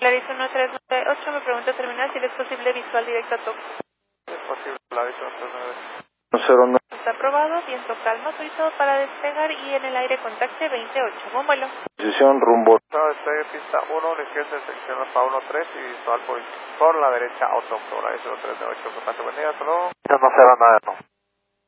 Polaris 1398, me pregunta terminal si le es posible visual directo a Tokio. Es posible, Polaris 1398. 09. Está aprobado, viento calma, autorizado para despegar y en el aire contacte 28. Buen vuelo. Posición rumbo. Despegue pista 1, la izquierda sección alfa 13 y visual por la derecha auto Polaris 1398. Que pase buen día, hasta luego. No se va nada, no.